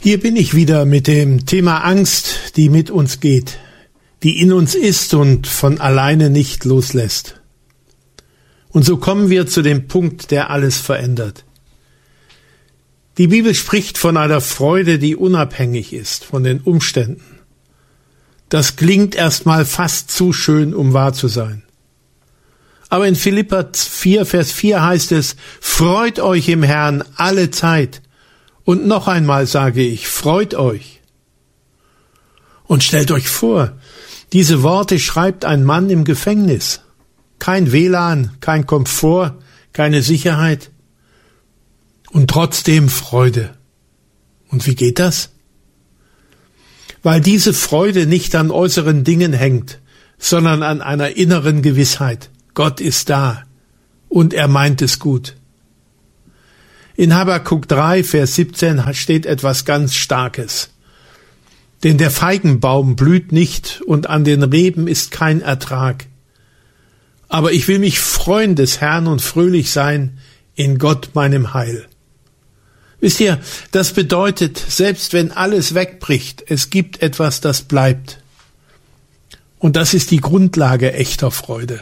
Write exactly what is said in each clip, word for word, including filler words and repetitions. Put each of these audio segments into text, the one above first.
Hier bin ich wieder mit dem Thema Angst, die mit uns geht, die in uns ist und von alleine nicht loslässt. Und so kommen wir zu dem Punkt, der alles verändert. Die Bibel spricht von einer Freude, die unabhängig ist von den Umständen. Das klingt erstmal fast zu schön, um wahr zu sein. Aber in Philipper vier, Vers vier heißt es, freut euch im Herrn alle Zeit. Und noch einmal sage ich, freut euch. Und stellt euch vor, diese Worte schreibt ein Mann im Gefängnis. Kein W L A N, kein Komfort, keine Sicherheit. Und trotzdem Freude. Und wie geht das? Weil diese Freude nicht an äußeren Dingen hängt, sondern an einer inneren Gewissheit. Gott ist da und er meint es gut. In Habakuk drei, Vers siebzehn steht etwas ganz Starkes. Denn der Feigenbaum blüht nicht und an den Reben ist kein Ertrag. Aber ich will mich freuen des Herrn und fröhlich sein in Gott meinem Heil. Wisst ihr, das bedeutet, selbst wenn alles wegbricht, es gibt etwas, das bleibt. Und das ist die Grundlage echter Freude.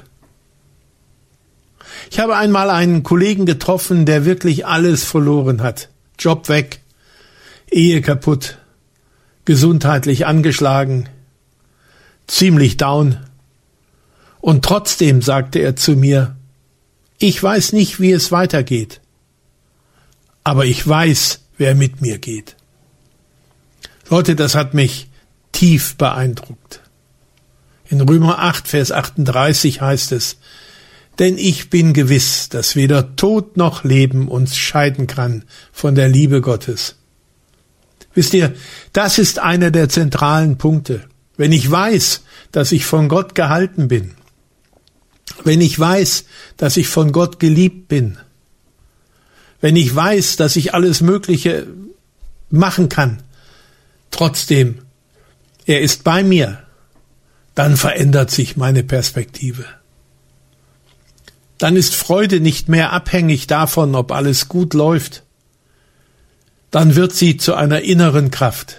Ich habe einmal einen Kollegen getroffen, der wirklich alles verloren hat. Job weg, Ehe kaputt, gesundheitlich angeschlagen, ziemlich down. Und trotzdem sagte er zu mir, ich weiß nicht, wie es weitergeht, aber ich weiß, wer mit mir geht. Leute, das hat mich tief beeindruckt. In Römer acht, Vers achtunddreißig heißt es, denn ich bin gewiss, dass weder Tod noch Leben uns scheiden kann von der Liebe Gottes. Wisst ihr, das ist einer der zentralen Punkte. Wenn ich weiß, dass ich von Gott gehalten bin, wenn ich weiß, dass ich von Gott geliebt bin, wenn ich weiß, dass ich alles Mögliche machen kann, trotzdem, er ist bei mir, dann verändert sich meine Perspektive. Dann ist Freude nicht mehr abhängig davon, ob alles gut läuft. Dann wird sie zu einer inneren Kraft.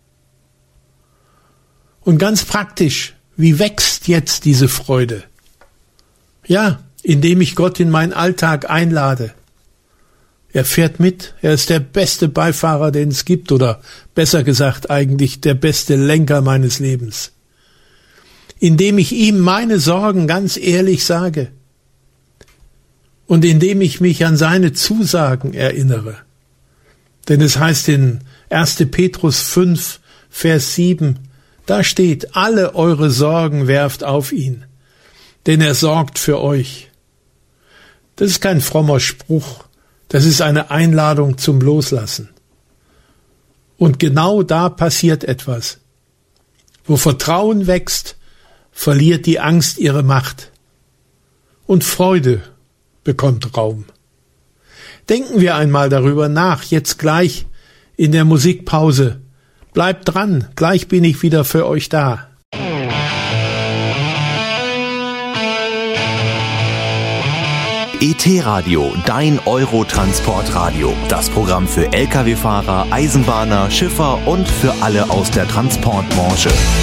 Und ganz praktisch, wie wächst jetzt diese Freude? Ja, indem ich Gott in meinen Alltag einlade. Er fährt mit, er ist der beste Beifahrer, den es gibt, oder besser gesagt eigentlich der beste Lenker meines Lebens. Indem ich ihm meine Sorgen ganz ehrlich sage. Und indem ich mich an seine Zusagen erinnere. Denn es heißt in erster Petrus fünf, Vers sieben, da steht, alle eure Sorgen werft auf ihn, denn er sorgt für euch. Das ist kein frommer Spruch, das ist eine Einladung zum Loslassen. Und genau da passiert etwas. Wo Vertrauen wächst, verliert die Angst ihre Macht. Und Freude bekommt Raum. Denken wir einmal darüber nach, jetzt gleich in der Musikpause. Bleibt dran, gleich bin ich wieder für euch da. E T-Radio, dein Eurotransportradio. Das Programm für L K W-Fahrer, Eisenbahner, Schiffer und für alle aus der Transportbranche.